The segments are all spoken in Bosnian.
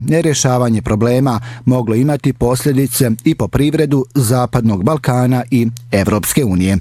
nerješavanje problema moglo imati posljedice i po privredu Zapadnog Balkana i Evropske unije.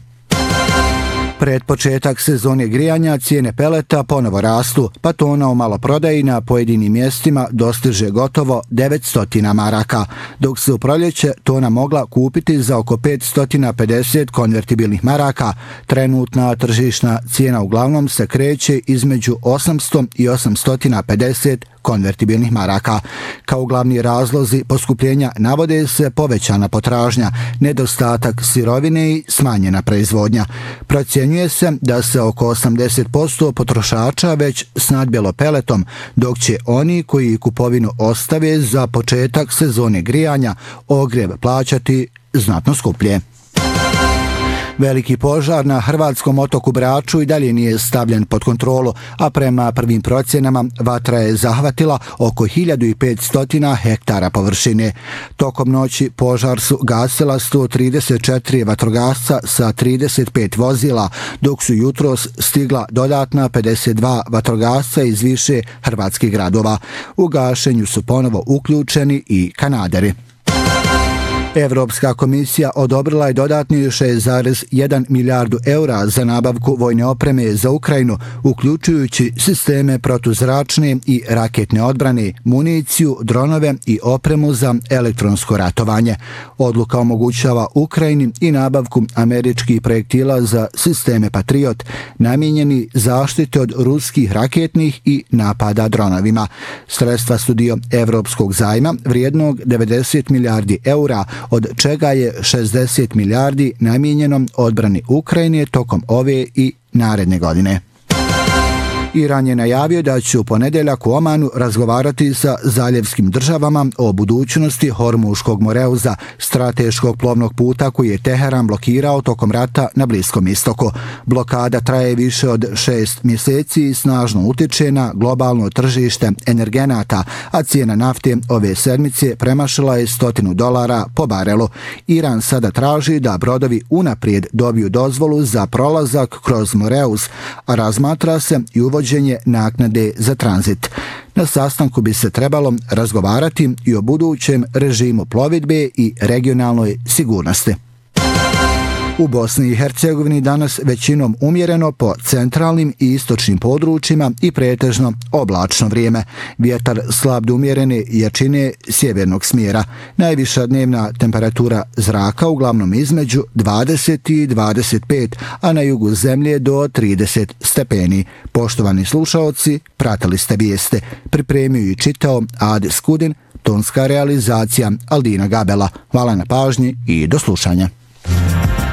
Pred početak sezone grijanja cijene peleta ponovo rastu, pa tona u maloprodaji na pojedinim mjestima dostiže gotovo 900 maraka, dok se u proljeće tona mogla kupiti za oko 550 konvertibilnih maraka. Trenutna tržišna cijena uglavnom se kreće između 800 i 850 konvertibilnih maraka. Kao glavni razlozi poskupljenja navode se povećana potražnja, nedostatak sirovine i smanjena proizvodnja. Procjenjuje se da se oko 80% potrošača već snadbjelo peletom, dok će oni koji kupovinu ostave za početak sezone grijanja ogrjev plaćati znatno skuplje. Veliki požar na hrvatskom otoku Braču i dalje nije stavljen pod kontrolu, a prema prvim procjenama vatra je zahvatila oko 1500 hektara površine. Tokom noći požar su gasila 134 vatrogasca sa 35 vozila, dok su jutros stigla dodatna 52 vatrogasca iz više hrvatskih gradova. U gašenju su ponovo uključeni i kanaderi. Evropska komisija odobrila je dodatni 6,1 milijardu eura za nabavku vojne opreme za Ukrajinu, uključujući sisteme protuzračne i raketne odbrane, municiju, dronove i opremu za elektronsko ratovanje. Odluka omogućava Ukrajini i nabavku američkih projektila za sisteme Patriot, namijenjeni zaštite od ruskih raketnih i napada dronovima. Sredstva su dio evropskog zajma vrijednog 90 milijardi eura, od čega je 60 milijardi namijenjeno odbrani Ukrajine tokom ove i naredne godine. Iran je najavio da će u ponedjeljak u Omanu razgovarati sa zaljevskim državama o budućnosti Hormuškog moreuza, strateškog plovnog puta koji je Teheran blokirao tokom rata na Bliskom istoku. Blokada traje više od 6 mjeseci i snažno utiče na globalno tržište energenata, a cijena nafte ove sedmice premašila je $100 po barelu. Iran sada traži da brodovi unaprijed dobiju dozvolu za prolazak kroz moreuz, a razmatra se i uvođenje naknade za tranzit. Na sastanku bi se trebalo razgovarati i o budućem režimu plovidbe i regionalnoj sigurnosti. U Bosni i Hercegovini danas većinom umjereno po centralnim i istočnim područjima i pretežno oblačno vrijeme. Vjetar slab do umjerene jačine sjevernog smjera. Najviša dnevna temperatura zraka uglavnom između 20 i 25, a na jugu zemlje do 30 stepeni. Poštovani slušaoci, pratili ste vijeste. Pripremio i čitao Adis Kudin, tonska realizacija Aldina Gabela. Hvala na pažnji i do slušanja.